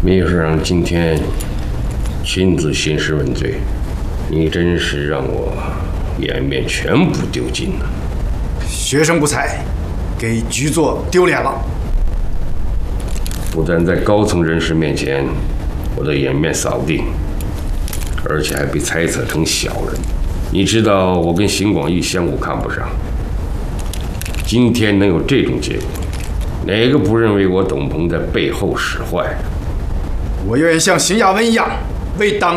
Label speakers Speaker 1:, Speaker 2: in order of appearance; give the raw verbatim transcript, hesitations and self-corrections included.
Speaker 1: 秘书长今天亲自兴师问罪，你真是让我颜面全部丢尽了。
Speaker 2: 学生不才，给局座丢脸了。
Speaker 1: 不但在高层人士面前我的颜面扫地，而且还被猜测成小人。你知道我跟邢广义相互看不上，今天能有这种结果，哪个不认为我董鹏在背后使坏？
Speaker 2: 我愿意像邢亚文一样为党。